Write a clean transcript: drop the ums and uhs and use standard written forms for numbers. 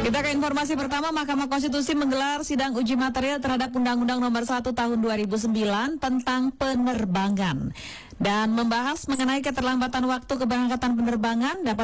Kita ke informasi pertama, Mahkamah Konstitusi menggelar sidang uji material terhadap Undang-Undang Nomor 1 Tahun 2009 tentang penerbangan dan membahas mengenai keterlambatan waktu keberangkatan penerbangan dapat